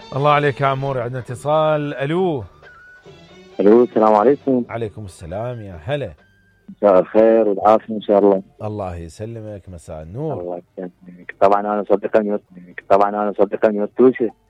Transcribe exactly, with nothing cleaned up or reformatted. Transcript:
الله عليك يا عموري. عندنا اتصال. الو. الو السلام عليكم. عليكم السلام يا هلا. مساء الخير والعافيه ان شاء الله. الله يسلمك، مساء النور. الله يسلمك. طبعا انا صديق الميوت طبعا انا صديق الميوتوسي.